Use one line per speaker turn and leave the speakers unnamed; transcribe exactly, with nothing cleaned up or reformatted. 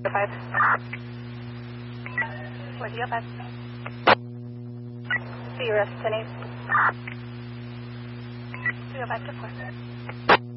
five. With you, five. See you, rest, ten eight. three oh five to four.